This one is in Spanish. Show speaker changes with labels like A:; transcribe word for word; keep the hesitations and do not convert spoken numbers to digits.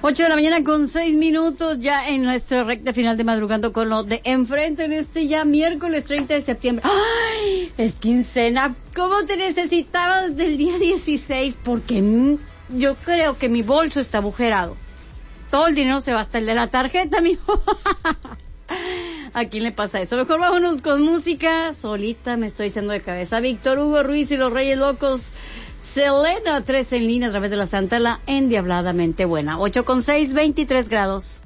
A: Ocho de la mañana con seis minutos ya en nuestra recta final de Madrugando con lo de enfrente en este ya miércoles treinta de septiembre. ¡Ay! Es quincena. ¿Cómo te necesitaba desde el día dieciséis? Porque yo creo que mi bolso está agujerado. Todo el dinero se va hasta el de la tarjeta, mijo. ¿A quién le pasa eso? Mejor vámonos con música. Solita me estoy echando de cabeza. Víctor Hugo Ruiz y los Reyes Locos. Selena, tres en línea a través de la Santa, la endiabladamente buena. ocho con seis, veintitrés grados.